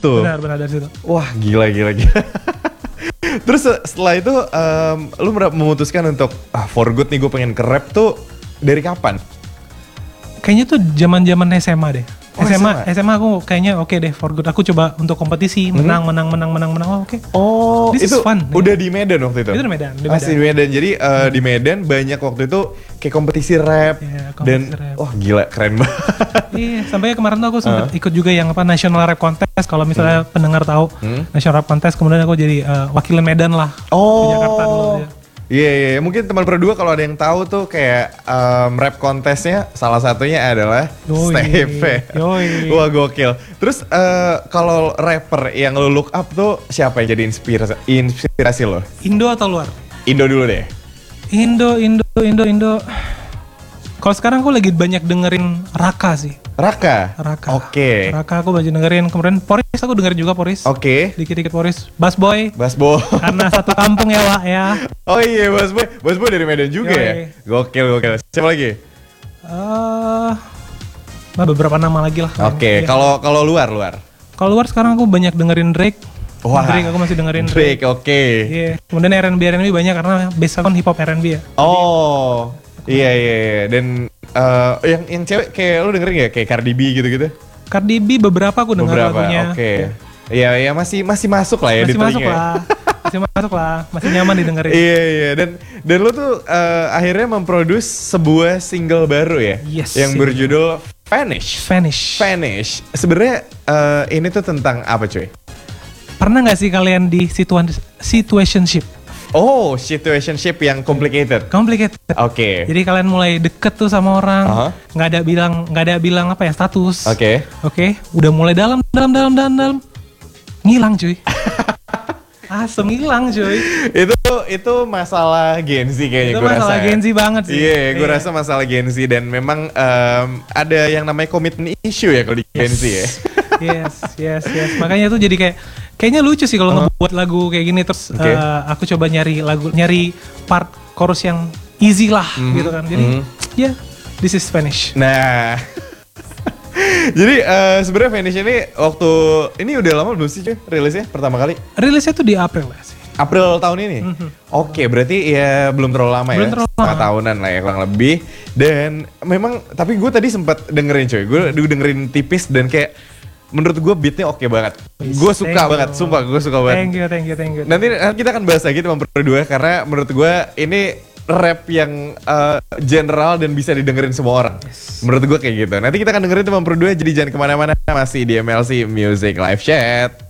situ. Benar dari situ. Wah, gila. Terus setelah itu lu memutuskan untuk for good nih gue pengen ke rap tuh dari kapan? Kayaknya tuh zaman SMA deh. Oh, SMA aku kayaknya oke deh for good. Aku coba untuk kompetisi menang. Oh, oke. Oh, This itu is fun. Udah di Medan waktu itu? Itu di Medan. Masih di Medan. Jadi di Medan banyak waktu itu kayak kompetisi rap. Iya, kompetisi rap. Wah gila, keren banget. Iya, sampai kemarin tuh aku sempat ikut juga yang National Rap Contest. Kalau misalnya pendengar tahu National Rap Contest, kemudian aku jadi wakil Medan lah di Jakarta dulu. Ya. Iya, mungkin teman berdua kalau ada yang tahu tuh kayak rap kontesnya salah satunya adalah Steve. Wah gokil. Terus kalau rapper yang lo look up tuh siapa yang jadi inspirasi lo? Indo atau luar? Indo dulu deh. Indo. Kalau sekarang aku lagi banyak dengerin Raka sih. Raka? Oke. Raka aku banyak dengerin. Kemudian Poris aku dengerin juga Poris. Oke. Dikit-dikit Poris. Bass Boy. Karena satu kampung ya Wak ya. Oh iya Bass Boy dari Medan juga ya? Gokil. Siapa lagi? Beberapa nama lagi lah. Oke. Kalau luar? Kalau luar sekarang aku banyak dengerin Drake. Wah, Drake aku masih dengerin Drake. Oke. Iya. Kemudian R&B banyak karena base aku kan hip hop R&B ya. Oh. Iya. Dan yang cewek kayak lu dengerin gak? Kayak Cardi B gitu-gitu? Cardi B beberapa aku denger lagunya. Oke. Iya, masih masuk lah ya di telinga. Masih masuk lah. Masih nyaman didengerin. Iya. Dan lu tuh akhirnya memproduce sebuah single baru ya? Yes. Yang berjudul Vanish. Sebenarnya ini tuh tentang apa cuy? Pernah gak sih kalian di situationship? Oh, situationship yang complicated. Oke. Jadi kalian mulai deket tuh sama orang, nggak ada bilang apa ya status. Oke. Udah mulai dalam, ngilang cuy. Asem ngilang cuy. Itu masalah Gen Z kayaknya gue rasa. Itu masalah Gen Z banget sih. Iya, gue rasa masalah Gen Z dan memang ada yang namanya commitment issue ya kalau di Gen Z ya. Yes. Makanya tuh jadi kayaknya lucu sih kalau ngebuat lagu kayak gini terus aku coba nyari part chorus yang easy lah gitu kan. Jadi this is Vanish. Nah. Jadi sebenarnya Vanish ini waktu ini udah lama belum sih cuy rilisnya pertama kali? Rilisnya tuh di April lah sih. April tahun ini? Oke, berarti ya belum terlalu lama ya? Setengah tahunan lah ya kurang lebih. Dan memang, tapi gue tadi sempat dengerin cuy. Gue dengerin tipis dan kayak menurut gue beatnya oke banget. Gue suka banget, sumpah gue suka banget. Thank you. Nanti kita akan bahas lagi teman berdua karena menurut gue ini rap yang general dan bisa didengerin semua orang. Menurut gue kayak gitu. Nanti kita akan dengerin teman berdua, jadi jangan kemana-mana, masih di MLC Music Live Chat.